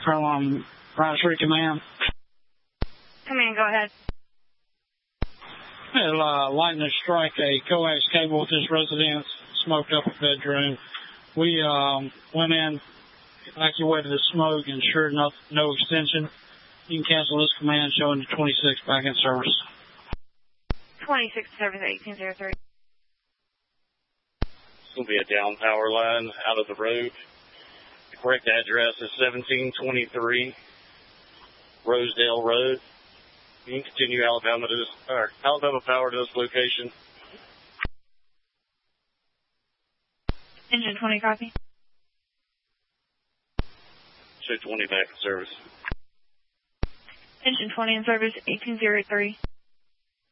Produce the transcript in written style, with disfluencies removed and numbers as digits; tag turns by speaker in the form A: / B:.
A: from Rice Free Command.
B: Command, go ahead.
A: Had lightning strike a coax cable with this residence, smoked up a bedroom. We went in, evacuated the smoke, and ensured no extension. You can cancel this command, showing the 26 back in service.
B: 26 service 1803.
C: This will be a down power line out of the road. The correct address is 1723 Rosedale Road. You can continue Alabama power to this location.
B: Engine 20, copy.
C: Show 20 back in service.
B: Engine 20 in service 1803.